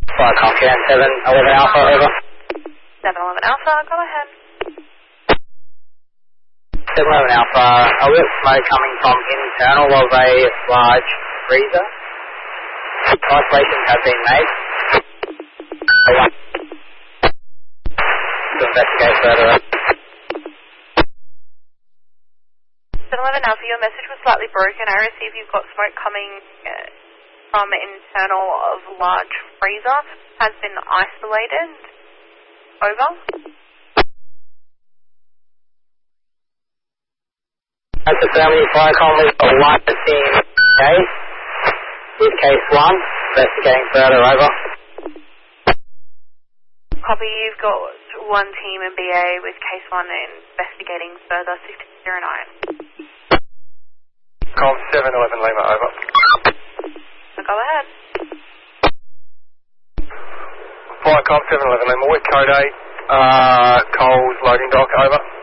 Firecom, Jan 711 Alpha, over. 711 Alpha, go ahead. 711 Alpha, a little smoke coming from internal of a large freezer. Isolations have been made. To investigate further. 711 Alpha, your message was slightly broken. I receive you've got smoke coming from internal of large freezer. Has been isolated. Over. That's the family Firecom with a light team case. With case 1, investigating further, over. Copy, you've got one team in BA with case 1 investigating further, 1609. Com 711 Lima, over. So go ahead. Firecom 711 Lima, with code 8, Coles loading dock, over.